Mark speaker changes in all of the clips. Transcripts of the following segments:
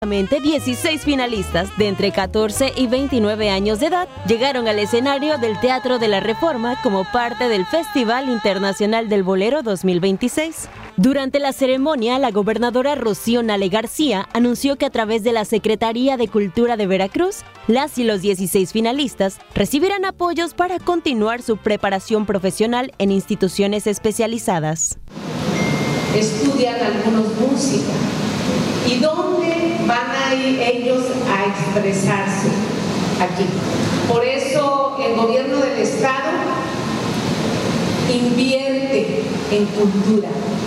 Speaker 1: 16 finalistas de entre 14 y 29 años de edad llegaron al escenario del Teatro de la Reforma como parte del Festival Internacional del Bolero 2026. Durante la ceremonia, la gobernadora Rocío Nale García anunció que a través de la Secretaría de Cultura de Veracruz, las y los 16 finalistas recibirán apoyos para continuar su preparación profesional en instituciones especializadas.
Speaker 2: Estudian algunos música. ¿Y dónde van a ir ellos a expresarse? Aquí. Por eso el gobierno del estado invierte en cultura.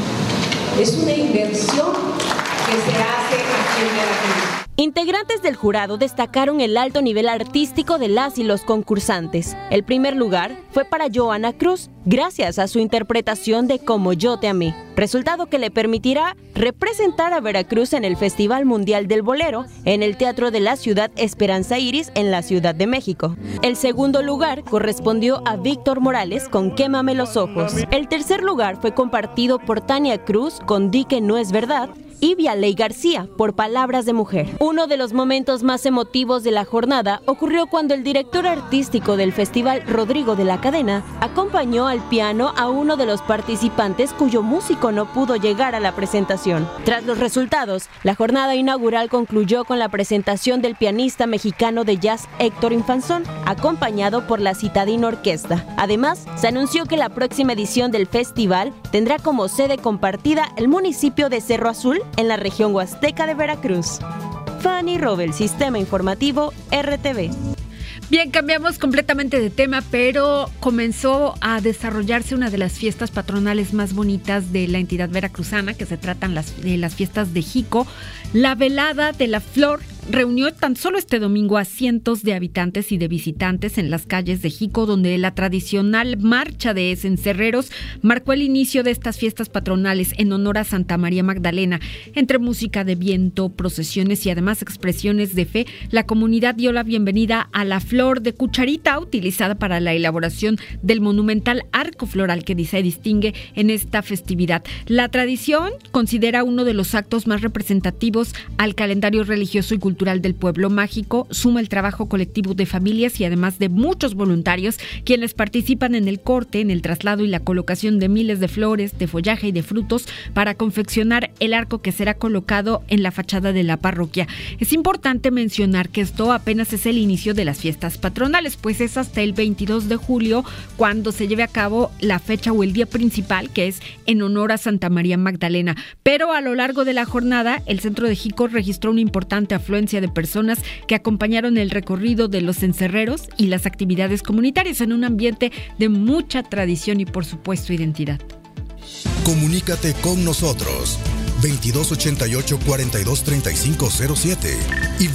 Speaker 2: Es una inversión que se hace aquí en Veracruz.
Speaker 1: Integrantes del jurado destacaron el alto nivel artístico de las y los concursantes. El primer lugar fue para Joana Cruz, gracias a su interpretación de Como yo te amé, resultado que le permitirá representar a Veracruz en el Festival Mundial del Bolero en el Teatro de la Ciudad Esperanza Iris en la Ciudad de México. El segundo lugar correspondió a Víctor Morales con Quémame los ojos. El tercer lugar fue compartido por Tania Cruz con Di que no es verdad y Vialey García por Palabras de Mujer. Uno de los momentos más emotivos de la jornada ocurrió cuando el director artístico del festival, Rodrigo de la Cadena, acompañó al piano a uno de los participantes cuyo músico no pudo llegar a la presentación. Tras los resultados, la jornada inaugural concluyó con la presentación del pianista mexicano de jazz Héctor Infanzón, acompañado por la Citadina Orquesta. Además, se anunció que la próxima edición del festival tendrá como sede compartida el municipio de Cerro Azul, en la región huasteca de Veracruz. Fanny Robel, Sistema Informativo RTV.
Speaker 3: Bien, cambiamos completamente de tema, pero comenzó a desarrollarse una de las fiestas patronales más bonitas de la entidad veracruzana, que se tratan de las fiestas de Jico. La Velada de la Flor reunió tan solo este domingo a cientos de habitantes y de visitantes en las calles de Jico, donde la tradicional marcha de cencerreros marcó el inicio de estas fiestas patronales en honor a Santa María Magdalena. Entre música de viento, procesiones y además expresiones de fe, la comunidad dio la bienvenida a la flor de cucharita utilizada para la elaboración del monumental arco floral que se distingue en esta festividad. La tradición considera uno de los actos más representativos al calendario religioso y cultural del pueblo mágico, suma el trabajo colectivo de familias y además de muchos voluntarios quienes participan en el corte, en el traslado y la colocación de miles de flores, de follaje y de frutos para confeccionar el arco que será colocado en la fachada de la parroquia. Es importante mencionar que esto apenas es el inicio de las fiestas patronales, pues es hasta el 22 de julio cuando se lleve a cabo la fecha o el día principal, que es en honor a Santa María Magdalena. Pero a lo largo de la jornada, el centro de Jico registró una importante afluencia de personas que acompañaron el recorrido de los cencerreros y las actividades comunitarias en un ambiente de mucha tradición y, por supuesto, identidad.
Speaker 4: Comunícate con nosotros 2288-423507 y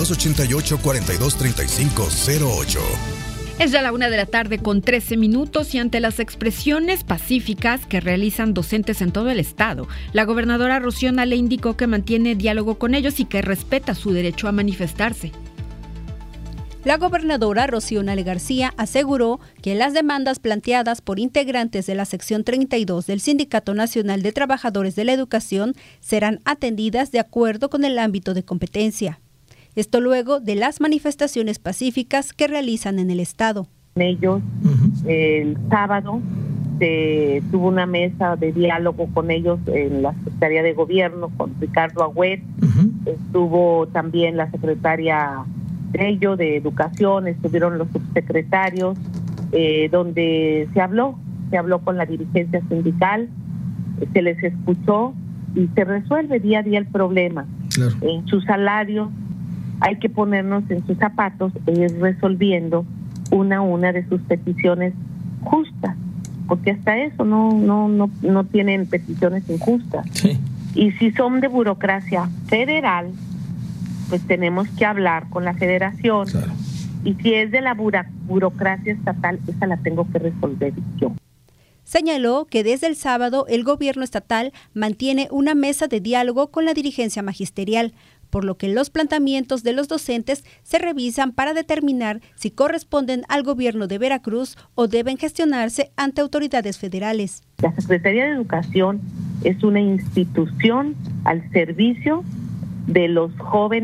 Speaker 4: 2288-423508.
Speaker 3: Es ya la 1:13 p.m. y ante las expresiones pacíficas que realizan docentes en todo el estado, la gobernadora Rocío Nale indicó que mantiene diálogo con ellos y que respeta su derecho a manifestarse.
Speaker 5: La gobernadora Rocío Nale García aseguró que las demandas planteadas por integrantes de la sección 32 del Sindicato Nacional de Trabajadores de la Educación serán atendidas de acuerdo con el ámbito de competencia. Esto luego de las manifestaciones pacíficas que realizan en el estado.
Speaker 6: Ellos, el sábado, se tuvo una mesa de diálogo con ellos en la Secretaría de Gobierno, con Ricardo Agüed. Estuvo también la secretaria Tello de Educación, estuvieron los subsecretarios, donde se habló con la dirigencia sindical, se les escuchó y se resuelve día a día el problema. Claro. En su salario hay que ponernos en sus zapatos, resolviendo una de sus peticiones justas, porque hasta eso no tienen peticiones injustas. Sí. Y si son de burocracia federal, pues tenemos que hablar con la federación. Claro. Y si es de la burocracia estatal, esa la tengo que resolver yo.
Speaker 5: Señaló que desde el sábado el gobierno estatal mantiene una mesa de diálogo con la dirigencia magisterial, por lo que los planteamientos de los docentes se revisan para determinar si corresponden al gobierno de Veracruz o deben gestionarse ante autoridades federales.
Speaker 6: La Secretaría de Educación es una institución al servicio de los jóvenes